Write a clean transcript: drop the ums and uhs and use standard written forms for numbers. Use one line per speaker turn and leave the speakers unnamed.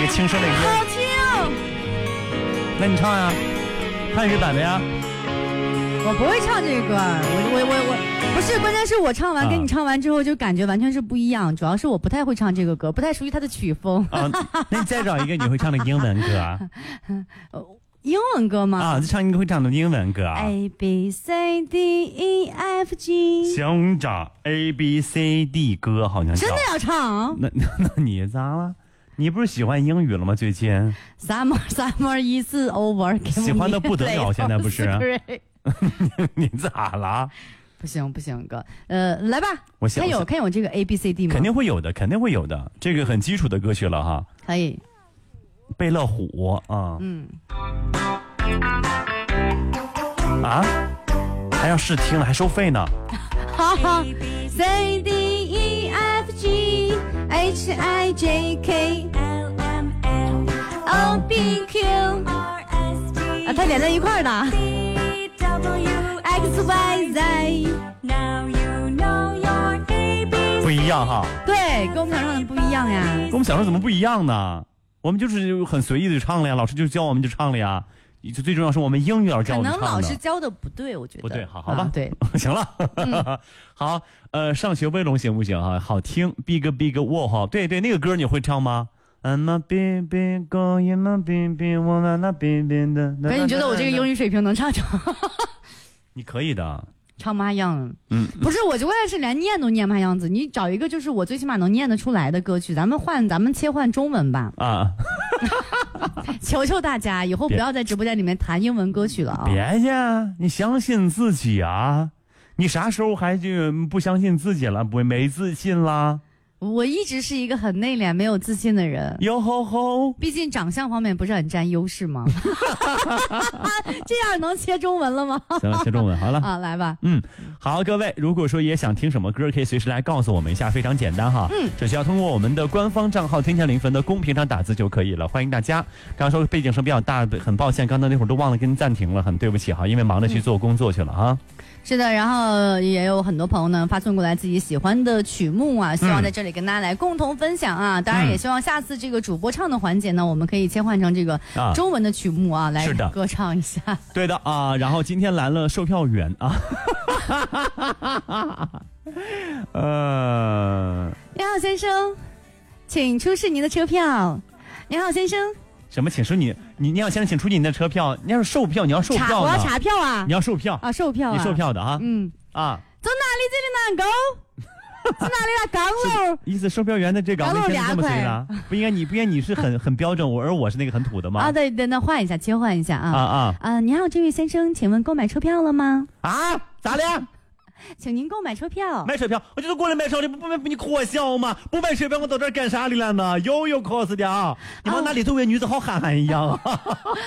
个轻声的音，
好听。
那你唱呀，汉语版的呀。
我不会唱这个歌，我不是，关键是我唱完跟你唱完之后就感觉完全是不一样，主要是我不太会唱这个歌，不太属于它的曲风。
啊，那你再找一个你会唱的英文歌啊？
英文歌吗？
啊，唱一个会唱的英文歌啊。
A B C D E F G。
想找 A B C D 歌好像
真的要唱？
那你咋了？你不是喜欢英语了吗？最近
Summer is over。
喜欢的不得了，现在不是？你咋了？
不行哥，来吧，
我想
看有这个 A B C D 吗？
肯定会有的，这个很基础的歌曲了哈。
可以。
贝乐虎啊。啊，还要试听了，还收费呢。
哈哈 ，C D E F G H I J K L M N O P Q R S T 啊，它连在一块儿的。X Y Z。
不一样哈。
对，跟我们想象的不一样呀。
跟我们想象怎么不一样呢？我们就是很随意的唱了呀，老师就教我们就唱了呀。最重要是我们英语老师教我们唱的。
可能老师教的不对，我觉得
不对，好吧，
对，
行了，好，上学威龙行不行啊？好听 ，Big Big Wall 对，那个歌你会唱吗？I'm a big big girl, I'm a big big woman, I'm a big big 的。
可是你觉得我这个英语水平能唱成？
你可以的。
唱嘛样？不是，我就关键是连念都念嘛样子。你找一个就是我最起码能念得出来的歌曲，咱们切换中文吧。啊。求求大家，以后不要在直播间里面弹英文歌曲了啊！
别呀，你相信自己啊！你啥时候还就不相信自己了？不会没自信啦？
我一直是一个很内敛、没有自信的人。
哟吼吼！
毕竟长相方面不是很占优势吗？这样能切中文了吗？
行了，切中文好了
啊，来吧。
好，各位，如果说也想听什么歌，可以随时来告诉我们一下，非常简单哈。只需要通过我们的官方账号天下凌坟的公屏上打字就可以了，欢迎大家。刚刚说背景声比较大，很抱歉，刚才那会儿都忘了跟暂停了，很对不起哈，因为忙着去做工作去了哈。
是的，然后也有很多朋友呢发送过来自己喜欢的曲目啊，希望在这里跟大家来共同分享啊。当然也希望下次这个主播唱的环节呢，我们可以切换成这个中文的曲目啊，来歌唱一下。对的啊，
然后今天来了售票员啊。
你好，先生，请出示您的车票。你好，先生。
什么？请出你好，先生，请出你的车票。你要是售票，你要售票呢？
我要查票啊！
你要售票啊？
售票啊！
你售票的啊？
走哪里这里难go？在哪里了？岗楼。
意思售票员的这岗位现在这么随了？不应该你是很标准，而我是那个很土的吗？
啊，对，那换一下，切换一下啊！你好，这位先生，请问购买车票了吗？
啊，咋的？
请您购买车票。
买车票，我就是过来买车的，不你可笑吗？不买车票，我到这儿干啥的了呢？有可是的啊！你往哪里作为女子好憨憨一样啊！